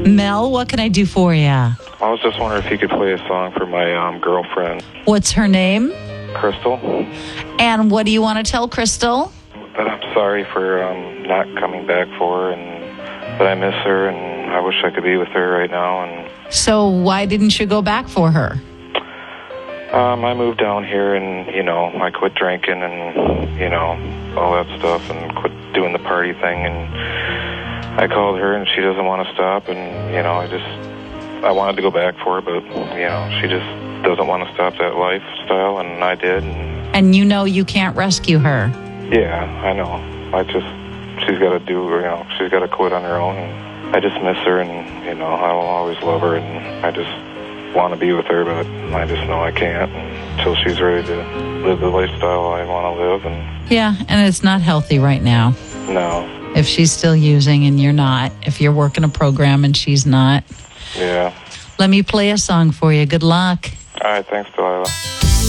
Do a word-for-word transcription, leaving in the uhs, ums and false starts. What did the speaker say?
Mel, what can I do for you? I was just wondering if you could play a song for my um, girlfriend, What's her name? Crystal. And what do you want to tell Crystal? That I'm sorry for um, not coming back for her, and that I miss her, and I wish I could be with her right now. And So why didn't you go back for her? um, I moved down here, and you know, I quit drinking, and you know, all that stuff, and quit doing the party thing. And I called her, and she doesn't want to stop. And you know, I just I wanted to go back for her, but you know, she just doesn't want to stop that lifestyle, and I did. And And you know you can't rescue her. yeah, I know. I just she's got to do, you know, she's got to quit on her own. And I just miss her, and you know, I will always love her, and I just want to be with her, but I just know I can't until she's ready to live the lifestyle I want to live. And Yeah, and it's not healthy right now. no, If she's still using and you're not, if you're working a program and she's not. yeah. Let me play a song for you. Good luck. All right, thanks, Delilah.